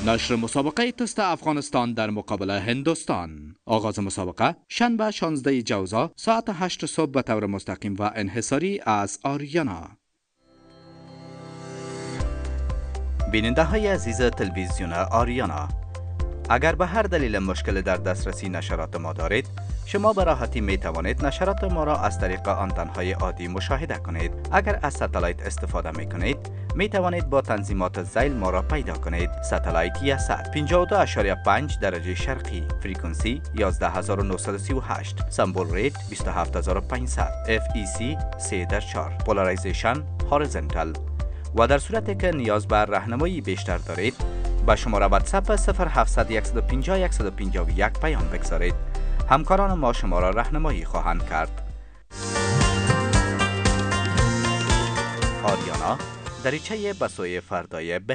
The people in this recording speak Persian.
نشر مسابقه تست افغانستان در مقابل هندوستان. آغاز مسابقه شنبه 16 جوزا ساعت 8 صبح به طور مستقیم و انحصاری از آریانا. بیننده های عزیز تلویزیون آریانا، اگر به هر دلیل مشکل در دسترسی نشرات ما دارید، شما به راحتی می توانید نشرات ما را از طریق آنتن‌های عادی مشاهده کنید. اگر از ستلایت استفاده می کنید، می توانید با تنظیمات ذیل ما را پیدا کنید. ستلایت یسات 52.5 درجه شرقی، فرکانسی 11938، سمبل ریت 27500، FEC 3/4، پولارایزیشن هوریزونتال. و در صورتی که نیاز به راهنمایی بیشتر دارید، با شماره واتساپ 0700 150 151 پیام بگذارید. همکاران ما شما را راهنمایی خواهند کرد. آریانا، دریچه به سوی فردای بهتر.